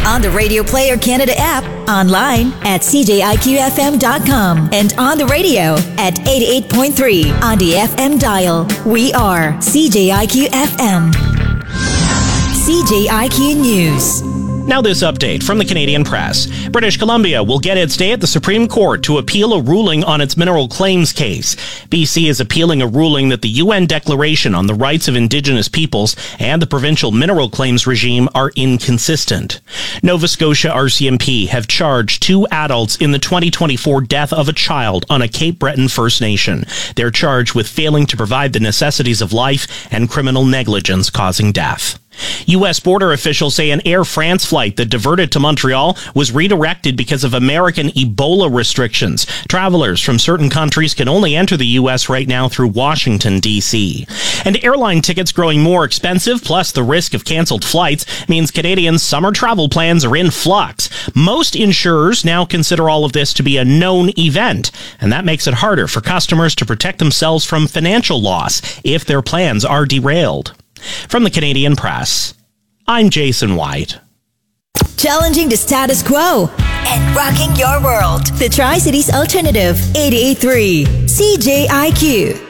on the Radio Player Canada app, online at cjiqfm.com, and on the radio at 88.3 on the FM dial. We are CJIQ-FM. CJIQ News. Now this update from the Canadian Press. British Columbia will get its day at the Supreme Court to appeal a ruling on its mineral claims case. BC is appealing a ruling that the UN Declaration on the Rights of Indigenous Peoples and the provincial mineral claims regime are inconsistent. Nova Scotia RCMP have charged 2 adults in the 2024 death of a child on a Cape Breton First Nation. They're charged with failing to provide the necessities of life and criminal negligence causing death. U.S. border officials say an Air France flight that diverted to Montreal was redirected because of American Ebola restrictions. Travelers from certain countries can only enter the U.S. right now through Washington, D.C. And airline tickets growing more expensive, plus the risk of canceled flights, means Canadians' summer travel plans are in flux. Most insurers now consider all of this to be a known event, and that makes it harder for customers to protect themselves from financial loss if their plans are derailed. From the Canadian Press, I'm Jason White. Challenging the status quo and rocking your world. The Tri-Cities Alternative, 88.3 CJIQ.